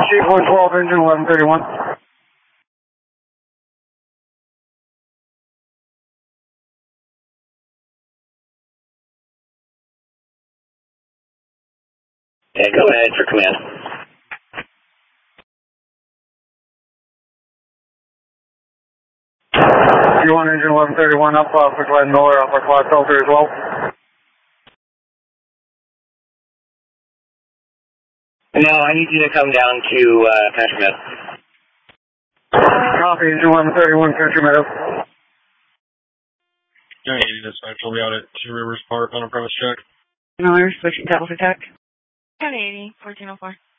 Chief 112, engine 1131. Yeah, go ahead for command. G1 engine 1131 up, for Glenn Miller, up our cloud filter as well. No, I need you to come down to Country Meadow. Copy, engine 1131, Country Meadow. 980 dispatch will be out at Two Rivers Park on a premise check. Miller, switching tables attack. 1080, 1404.